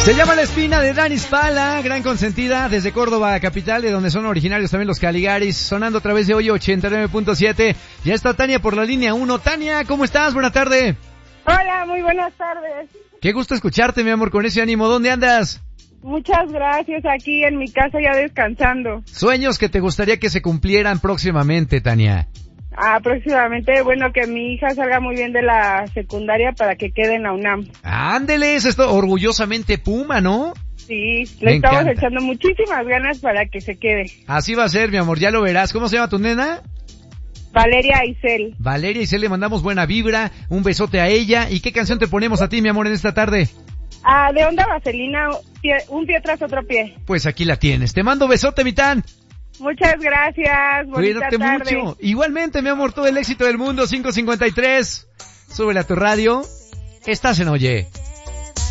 Se llama La Espina de Dani Spala, gran consentida desde Córdoba, capital, de donde son originarios también los Caligaris, sonando a través de hoy 89.7. Ya está Tania por la línea 1. Tania, ¿cómo estás? Buena tarde. Hola, muy buenas tardes. Qué gusto escucharte, mi amor, con ese ánimo. ¿Dónde andas? Muchas gracias, aquí en mi casa ya descansando. Sueños que te gustaría que se cumplieran próximamente, Tania. Próximamente, bueno, que mi hija salga muy bien de la secundaria para que quede en la UNAM. Ándele, es esto, orgullosamente Puma, ¿no? Sí, le estamos echando muchísimas ganas para que se quede. Así va a ser, mi amor, ya lo verás. ¿Cómo se llama tu nena? Valeria Isel. Valeria Isel, le mandamos buena vibra, un besote a ella. ¿Y qué canción te ponemos a ti, mi amor, en esta tarde? De Onda Vaselina, un pie tras otro pie. Pues aquí la tienes. Te mando besote, mi Tan. Muchas gracias, bonita Cuídate tarde. mucho. Igualmente, mi amor, todo el éxito del mundo. 5:53. Súbele a tu radio. Estás en Oye.